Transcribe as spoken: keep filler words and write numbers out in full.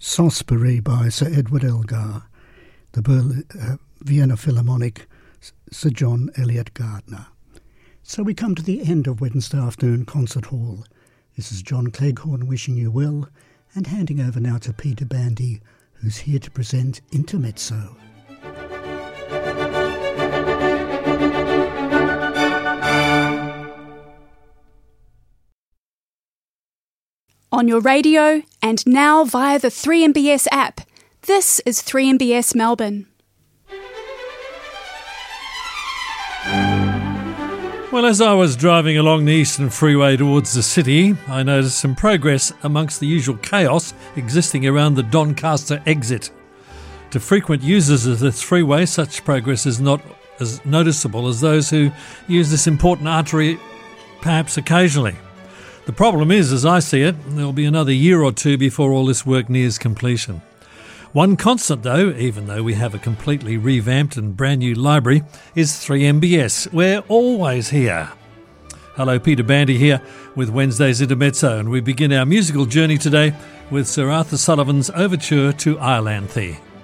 Sansbury by Sir Edward Elgar, the Berlin, uh, Vienna Philharmonic, Sir John Eliot Gardner. So we come to the end of Wednesday Afternoon Concert Hall. This is John Cleghorn wishing you well and handing over now to Peter Bandy, who's here to present Intermezzo. On your radio and now via the three M B S app, this is three M B S Melbourne. Well, as I was driving along the Eastern Freeway towards the city, I noticed some progress amongst the usual chaos existing around the Doncaster exit. To frequent users of this freeway, such progress is not as noticeable as those who use this important artery perhaps occasionally. The problem is, as I see it, there'll be another year or two before all this work nears completion. One constant, though, even though we have a completely revamped and brand new library, is three M B S. We're always here. Hello, Peter Bandy here with Wednesday's Intermezzo, and we begin our musical journey today with Sir Arthur Sullivan's Overture to Iolanthe.